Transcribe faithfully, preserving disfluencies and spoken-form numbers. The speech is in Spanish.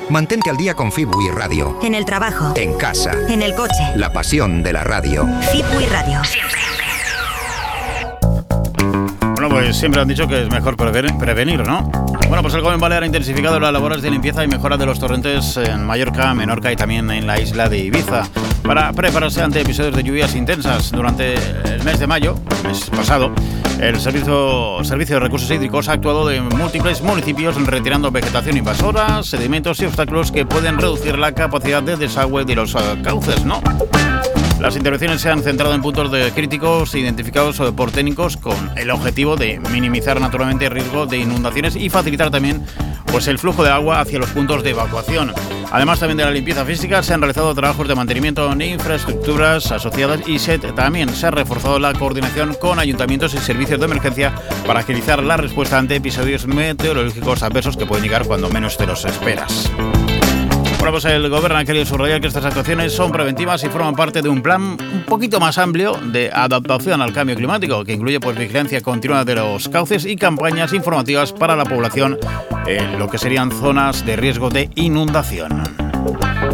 Mantente al día con Fibui Radio. En el trabajo. En casa. En el coche. La pasión de la radio. Fibui Radio. Siempre. Bueno, pues siempre han dicho que es mejor prevenir, prevenir, ¿no? Bueno, pues el Gobierno Balear ha intensificado las labores de limpieza y mejora de los torrentes en Mallorca, Menorca y también en la isla de Ibiza para prepararse ante episodios de lluvias intensas. Durante el mes de mayo, el mes pasado, el Servicio, Servicio de Recursos Hídricos ha actuado en múltiples municipios retirando vegetación invasora, sedimentos y obstáculos que pueden reducir la capacidad de desagüe de los cauces, ¿no? Las intervenciones se han centrado en puntos de críticos identificados por técnicos con el objetivo de minimizar naturalmente el riesgo de inundaciones y facilitar también pues, el flujo de agua hacia los puntos de evacuación. Además también de la limpieza física, se han realizado trabajos de mantenimiento de infraestructuras asociadas y se, también se ha reforzado la coordinación con ayuntamientos y servicios de emergencia para agilizar la respuesta ante episodios meteorológicos adversos que pueden llegar cuando menos te los esperas. Bueno, pues el Gobierno ha querido subrayar que estas actuaciones son preventivas y forman parte de un plan un poquito más amplio de adaptación al cambio climático, que incluye pues vigilancia continua de los cauces y campañas informativas para la población en lo que serían zonas de riesgo de inundación.